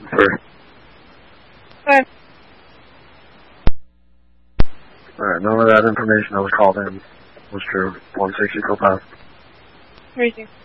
Sure. Good. Alright, none of that information that was called in was true. 160 Copac. 36.